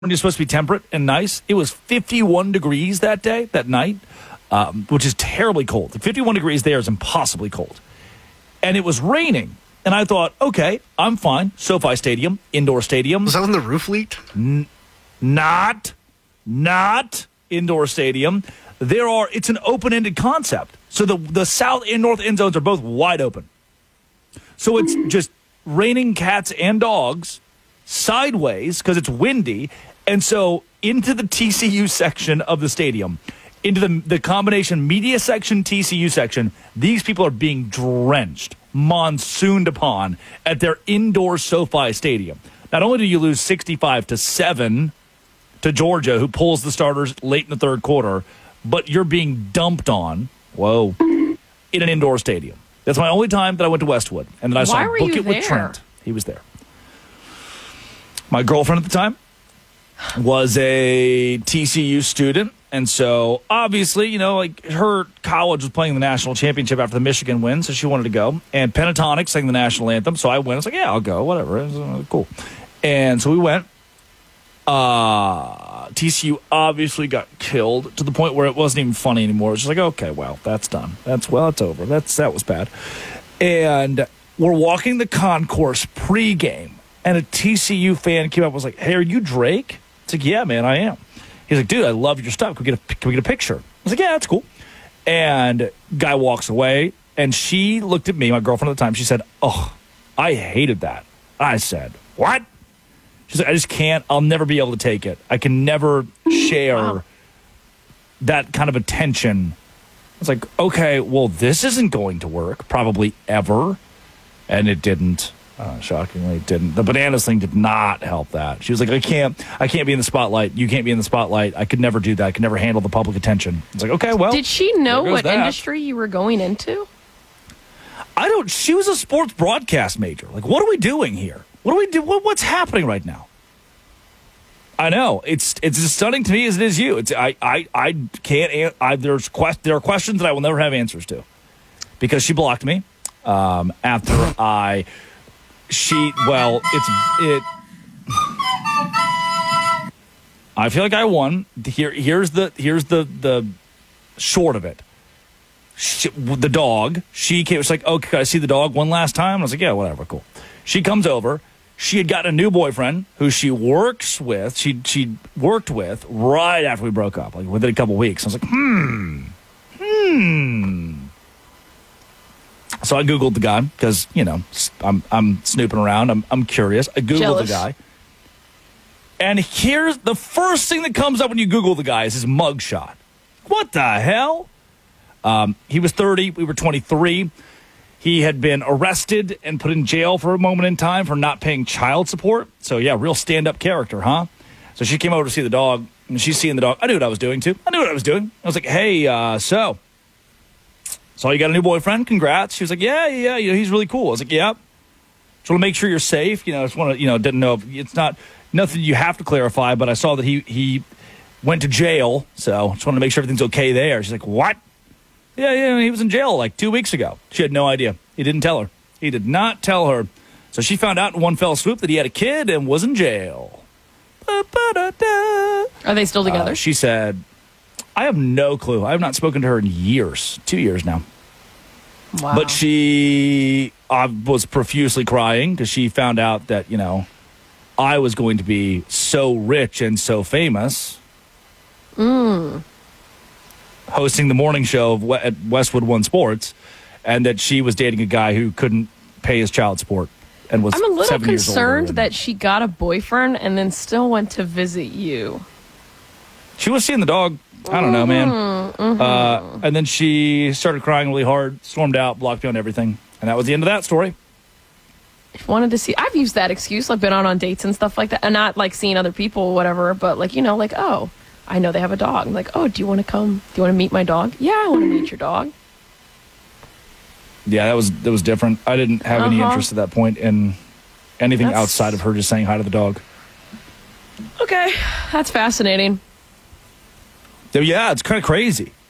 California is supposed to be temperate and nice. It was 51 degrees that night, which is terribly cold. 51 degrees there is impossibly cold. And it was raining. And I thought, okay, I'm fine. SoFi Stadium, indoor stadium. Was that when the roof leaked? Not indoor stadium. It's an open-ended concept. So the south and north end zones are both wide open. So it's just raining cats and dogs sideways because it's windy. And so into the TCU section of the stadium, into the combination media section, TCU section, these people are being drenched, monsooned upon at their indoor SoFi Stadium. Not only do you lose 65-7 to Georgia, who pulls the starters late in the third quarter, but you're being dumped on, in an indoor stadium. That's my only time that I went to Westwood. And then I saw Book It with Trent. He was there. My girlfriend at the time was a TCU student. And so, obviously, her college was playing the national championship after the Michigan win, so she wanted to go. And Pentatonic sang the national anthem, so I went. I was like, yeah, I'll go, whatever. It was, cool. And so we went. TCU obviously got killed to the point where it wasn't even funny anymore. It was just like, okay, well, that's done. It's over. That was bad. And we're walking the concourse pregame, and a TCU fan came up and was like, hey, are you Drake? It's like, yeah, man, I am. He's like, dude, I love your stuff. Can we get a picture? I was like, yeah, that's cool. And guy walks away, and she looked at me, my girlfriend at the time. She said, oh, I hated that. I said, what? She's like, I just can't. I'll never be able to take it. I can never share that kind of attention. It's like, okay, well, this isn't going to work, probably ever. And it didn't. Shockingly, it didn't. The bananas thing did not help that. She was like, I can't be in the spotlight. You can't be in the spotlight. I could never do that. I could never handle the public attention. It's like, okay, well. Did she know what industry you were going into? She was a sports broadcast major. Like, what are we doing here? What do we do? What's happening right now? I know it's as stunning to me as it is you. I can't. There are questions that I will never have answers to because she blocked me after I. I feel like I won. Here's the short of it. The dog. She came. It's like, oh, can I see the dog one last time? I was like, yeah, whatever, cool. She comes over. She had gotten a new boyfriend who she works with. She worked with right after we broke up, like within a couple weeks. I was like, So I Googled the guy because, I'm snooping around. I'm curious. I Googled the guy. And here's the first thing that comes up when you Google the guy is his mugshot. What the hell? He was 30. We were 23. He had been arrested and put in jail for a moment in time for not paying child support. So, yeah, real stand-up character, huh? So she came over to see the dog, and she's seeing the dog. I knew what I was doing, too. I was like, hey, so you got a new boyfriend? Congrats. She was like, yeah, he's really cool. I was like, yeah. Just want to make sure you're safe. Just want to, didn't know. It's not nothing you have to clarify, but I saw that he went to jail, so just wanted to make sure everything's okay there. She's like, what? Yeah, he was in jail like 2 weeks ago. She had no idea. He didn't tell her. He did not tell her. So she found out in one fell swoop that he had a kid and was in jail. Are they still together? She said, I have no clue. I have not spoken to her in years. 2 years now. Wow. But she was profusely crying because she found out that, I was going to be so rich and so famous. Hosting the morning show at Westwood One Sports, and that she was dating a guy who couldn't pay his child support and was 7 years older. I'm a little concerned that she got a boyfriend and then still went to visit you. She was seeing the dog. I don't know, man. And then she started crying really hard, stormed out, blocked me on everything. And that was the end of that story. If you wanted to see, I've used that excuse. I've been on dates and stuff like that. And not like seeing other people or whatever, but oh, I know they have a dog. I'm like, oh, do you want to come? Do you want to meet my dog? Yeah, I want to meet your dog. Yeah, that was different. I didn't have any interest at that point in anything outside of her just saying hi to the dog. Okay, that's fascinating. So, yeah, it's kind of crazy.